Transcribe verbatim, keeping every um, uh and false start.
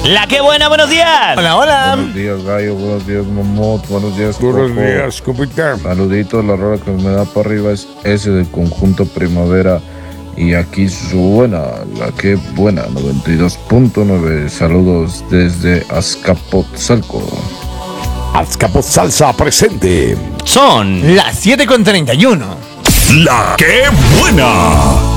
La que buena, buenos días. Hola, hola. Buenos días, Gallo. Buenos días, Mamot. Buenos días, Buenos Coco. días, compita. Saluditos. La rola que me da para arriba es ese del conjunto Primavera. Y aquí suena la que buena, noventa y dos punto nueve. Saludos desde Azcapotzalco. Azcapotzalco presente. Son Las siete con treinta y uno. La que buena.